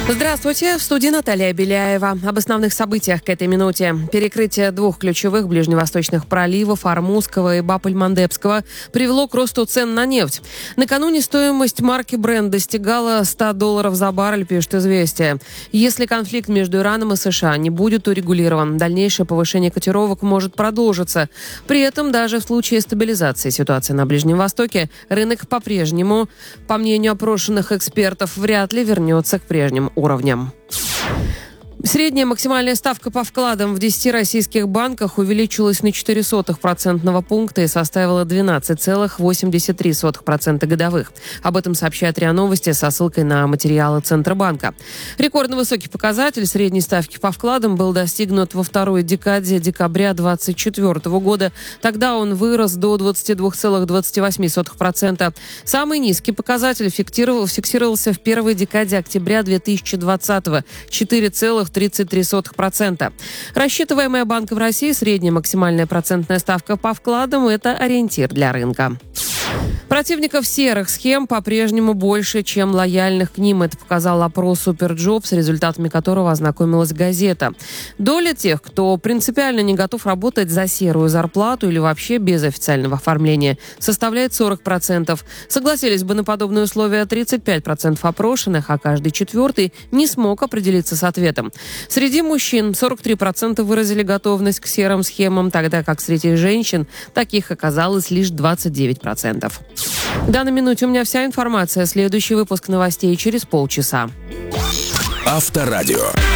Здравствуйте, в студии Наталья Беляева. Об основных событиях к этой минуте. Перекрытие двух ключевых ближневосточных проливов Ормузского и Баб-эль-Мандебского привело к росту цен на нефть. Накануне стоимость марки Brent достигала $100 за баррель, пишет «Известия». Если конфликт между Ираном и США не будет урегулирован, дальнейшее повышение котировок может продолжиться. При этом даже в случае стабилизации ситуации на Ближнем Востоке рынок по-прежнему, по мнению опрошенных экспертов, вряд ли вернется к прежним уровням. Средняя максимальная ставка по вкладам в 10 российских банках увеличилась на 0,04% пункта и составила 12,83% годовых. Об этом сообщает РИА Новости со ссылкой на материалы Центробанка. Рекордно высокий показатель средней ставки по вкладам был достигнут во второй декаде декабря 2024 года. Тогда он вырос до 22,28%. Самый низкий показатель фиксировался в первой декаде октября 2020 – 4,33%. Рассчитываемая Банком России средняя максимальная процентная ставка по вкладам – это ориентир для рынка. Противников серых схем по-прежнему больше, чем лояльных к ним. Это показал опрос Суперджоп, с результатами которого ознакомилась газета. Доля тех, кто принципиально не готов работать за серую зарплату или вообще без официального оформления, составляет 40%. Согласились бы на подобные условия 35% опрошенных, а каждый четвертый не смог определиться с ответом. Среди мужчин 43% выразили готовность к серым схемам, тогда как среди женщин таких оказалось лишь 29%. В данной минуте у меня вся информация. Следующий выпуск новостей через полчаса. Авторадио.